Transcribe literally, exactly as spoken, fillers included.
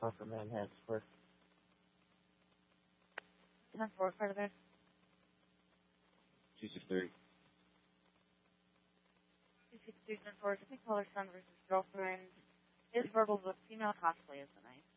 call for Manhattan Square. ten four, part of there. two six three. two six three, ten four, just caller son versus girlfriend. Is verbal with female cosplay is the night.